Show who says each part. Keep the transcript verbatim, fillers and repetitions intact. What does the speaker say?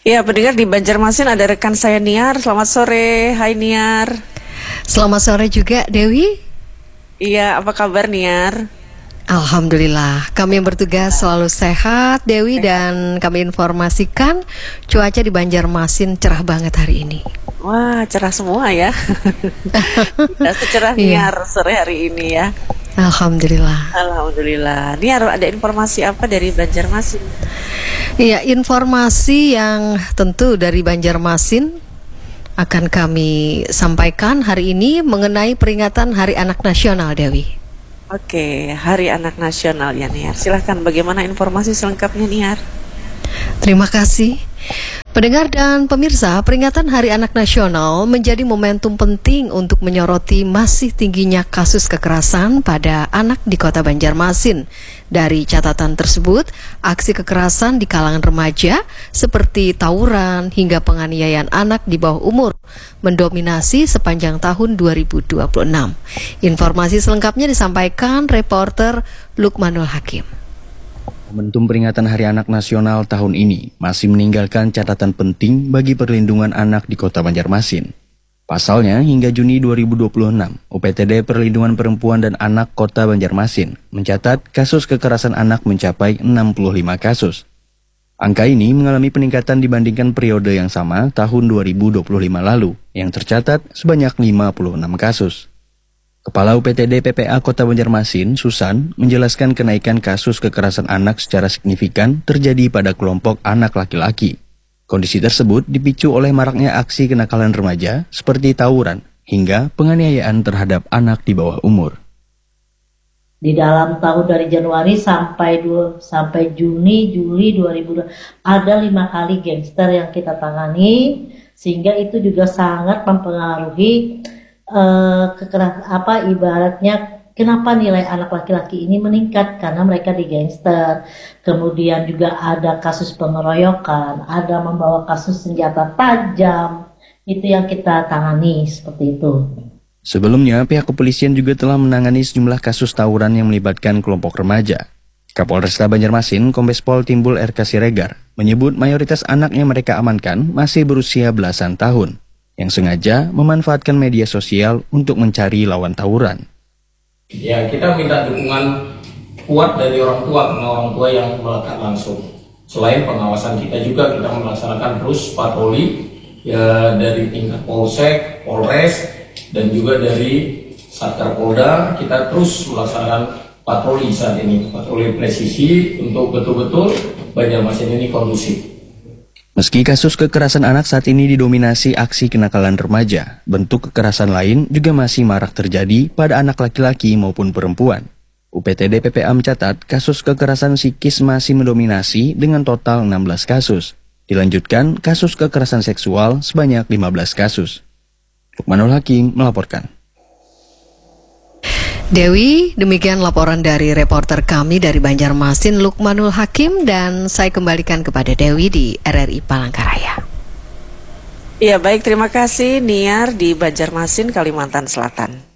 Speaker 1: Ya, pendengar di Banjarmasin ada rekan saya Niar. Selamat sore, hai Niar.
Speaker 2: Selamat sore juga Dewi.
Speaker 1: Iya, apa kabar Niar?
Speaker 2: Alhamdulillah, kami yang bertugas selalu sehat Dewi, dan kami informasikan cuaca di Banjarmasin cerah banget hari ini.
Speaker 1: Wah, cerah semua ya. Tidak secerah Niar sore hari ini ya.
Speaker 2: Alhamdulillah.
Speaker 1: Alhamdulillah. Niar, ada informasi apa dari Banjarmasin?
Speaker 2: Iya, informasi yang tentu dari Banjarmasin akan kami sampaikan hari ini mengenai peringatan Hari Anak Nasional, Dewi.
Speaker 1: Oke, Hari Anak Nasional ya Niar. Silahkan, bagaimana informasi selengkapnya Niar?
Speaker 2: Terima kasih. Pendengar dan pemirsa, peringatan Hari Anak Nasional menjadi momentum penting untuk menyoroti masih tingginya kasus kekerasan pada anak di kota Banjarmasin. Dari catatan tersebut, aksi kekerasan di kalangan remaja seperti tawuran hingga penganiayaan anak di bawah umur mendominasi sepanjang tahun dua ribu dua puluh enam. Informasi selengkapnya disampaikan reporter Lukmanul Hakim.
Speaker 3: Momentum peringatan Hari Anak Nasional tahun ini masih meninggalkan catatan penting bagi perlindungan anak di kota Banjarmasin. Pasalnya, hingga Juni dua ribu dua puluh enam, U P T D Perlindungan Perempuan dan Anak Kota Banjarmasin mencatat kasus kekerasan anak mencapai enam puluh lima kasus. Angka ini mengalami peningkatan dibandingkan periode yang sama tahun dua ribu dua puluh lima lalu, yang tercatat sebanyak lima puluh enam kasus. Kepala U P T D P P A Kota Banjarmasin, Susan, menjelaskan kenaikan kasus kekerasan anak secara signifikan terjadi pada kelompok anak laki-laki. Kondisi tersebut dipicu oleh maraknya aksi kenakalan remaja seperti tawuran hingga penganiayaan terhadap anak di bawah umur.
Speaker 4: Di dalam tahun dari Januari sampai dua, sampai Juni, Juli dua ribu dua ada lima kali gangster yang kita tangani, sehingga itu juga sangat mempengaruhi Uh, kekeras apa ibaratnya kenapa nilai anak laki-laki ini meningkat, karena mereka di gangster. Kemudian juga ada kasus pengeroyokan, ada membawa kasus senjata tajam, itu yang kita tangani seperti itu.
Speaker 3: Sebelumnya, pihak kepolisian juga telah menangani sejumlah kasus tawuran yang melibatkan kelompok remaja. Kapolresta Banjarmasin, Kombes Pol Timbul R K Siregar, menyebut mayoritas anak yang mereka amankan masih berusia belasan tahun, yang sengaja memanfaatkan media sosial untuk mencari lawan tawuran.
Speaker 5: Ya, kita minta dukungan kuat dari orang tua, karena orang tua yang melekat langsung. Selain pengawasan kita juga, kita melaksanakan terus patroli ya, dari tingkat Polsek, Polres, dan juga dari Satker Polda. Kita terus melaksanakan patroli saat ini, patroli presisi untuk betul-betul Banjarmasin ini kondusif.
Speaker 3: Meski kasus kekerasan anak saat ini didominasi aksi kenakalan remaja, bentuk kekerasan lain juga masih marak terjadi pada anak laki-laki maupun perempuan. U P T D P P A mencatat kasus kekerasan psikis masih mendominasi dengan total enam belas kasus. Dilanjutkan kasus kekerasan seksual sebanyak lima belas kasus. Lukmanul Hakim melaporkan.
Speaker 2: Dewi, demikian laporan dari reporter kami dari Banjarmasin, Lukmanul Hakim, dan saya kembalikan kepada Dewi di R R I Palangkaraya.
Speaker 1: Iya, baik, terima kasih Niar di Banjarmasin, Kalimantan Selatan.